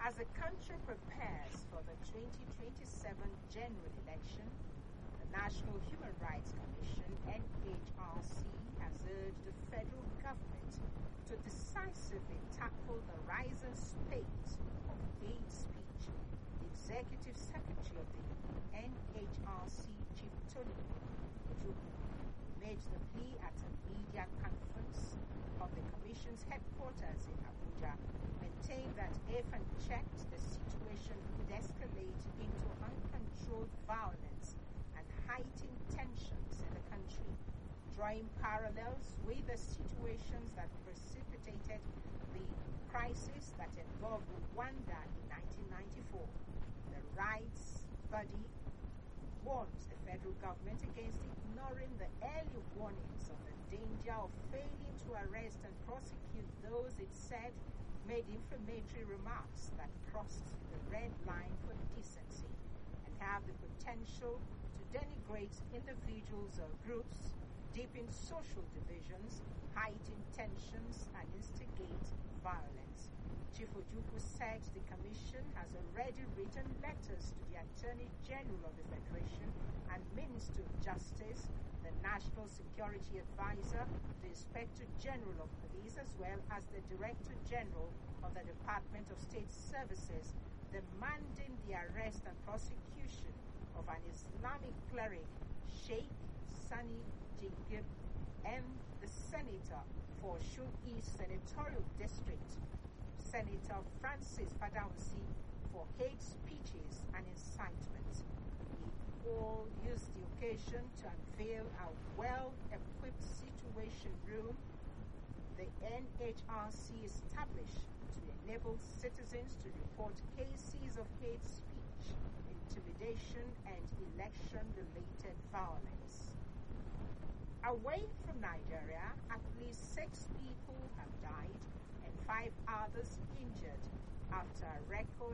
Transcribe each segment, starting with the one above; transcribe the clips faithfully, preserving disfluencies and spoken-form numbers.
As the country prepares for the twenty twenty-seven general election, the National Human Rights Commission, N H R C, has urged the federal government to decisively tackle the rising spate of hate speech. The Executive Secretary of the N H R C, Chief Tony Ojukwu, made the plea at a media conference of the Commission's headquarters in Abuja, maintained that if unchecked, the situation could escalate into uncontrolled violence and heightened tensions in the country, drawing parallels with the situations that precipitated the crisis that involved Rwanda in nineteen ninety-four. The rights body warns the federal government against ignoring the early warnings of the danger of failing to arrest and prosecute those it said made inflammatory remarks that crossed the red line for decency and have the potential to denigrate individuals or groups, deepen social divisions, heighten tensions, and instigate violence. Chief Ojukwu said the Commission has already written letters to the Attorney General of the Federation and Minister of Justice, the National Security Advisor, the Inspector General of Police, as well as the Director General of the Department of State Services, demanding the arrest and prosecution of an Islamic cleric, Sheikh Sani Jingir, and the Senator for Osun East Senatorial District, Senator Francis Fadausi, for hate speeches and incitement. We all used the occasion to unveil a well-equipped situation room the N H R C established to enable citizens to report cases of hate speech, intimidation, and election-related violence. Away from Nigeria, at least six people have died and five others injured after a record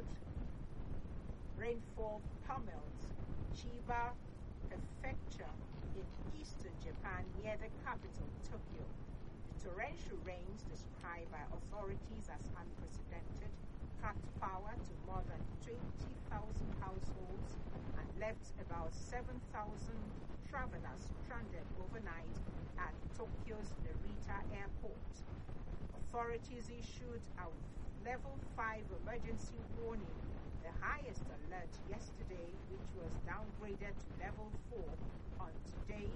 rainfall pummeled Chiba Prefecture in eastern Japan near the capital, Tokyo. The torrential rains, described by authorities as unprecedented, cut power to more than twenty thousand households and left about seven thousand travelers stranded overnight at Tokyo's Narita Airport. Authorities issued a level five emergency warning, the highest alert yesterday, which was downgraded to level four on today,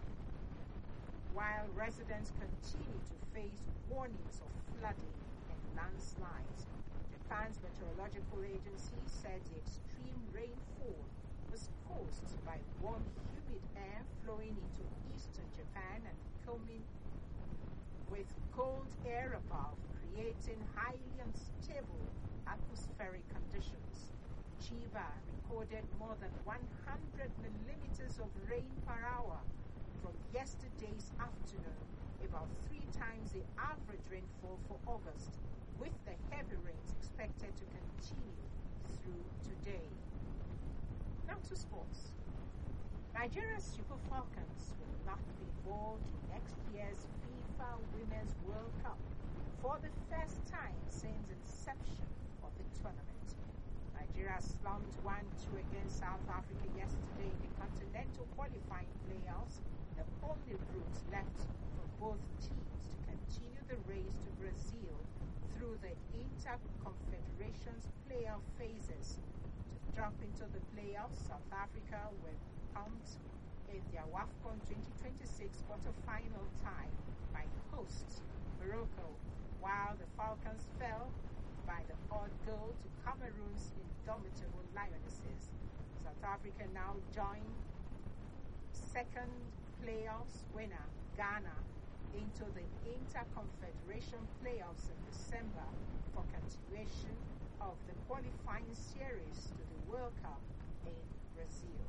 while residents continue to face warnings of flooding and landslides. Japan's meteorological agency said the extreme rainfall was caused by warm, humid air flowing into eastern Japan and coming with cold air above, creating highly unstable atmospheric conditions. Chiba recorded more than one hundred millimeters of rain per hour from yesterday's afternoon, about three times the average rainfall for August, with the heavy rains expected to continue through today. Now to sports. Nigeria's Super Falcons will not be involved in next year's FIFA Women's World Cup for the first time since inception of the tournament. Nigeria slumped one two against South Africa yesterday in the continental qualifying playoffs, the only route left for both teams to continue the race to Brazil through the Inter-Confederations playoff phases. To jump into the playoffs, South Africa were pumped in their WAFCON twenty twenty-six quarter-final tie by hosts Morocco, while the Falcons fell by the odd goal to Cameroon's indomitable Lionesses. South Africa now join second playoffs winner Ghana into the Inter-Confederation playoffs in December for continuation of the qualifying series to the World Cup in Brazil.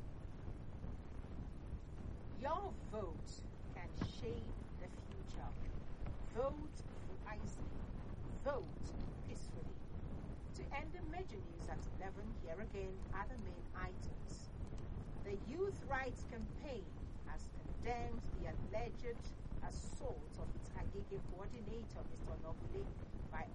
Your vote can shape the future. Vote wisely. Vote peacefully. To end the major news at eleven, here again are the main items. The Youth Rights Campaign has condemned the alleged assault of its Agege coordinator, Mister Nobule, by